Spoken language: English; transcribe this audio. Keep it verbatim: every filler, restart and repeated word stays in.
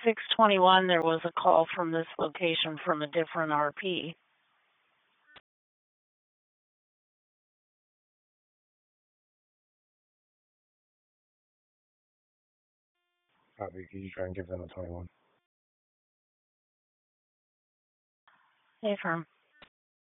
six twenty-one, there was a call from this location from a different R P. Copy. Can you try and give them a twenty-one? Hey, firm.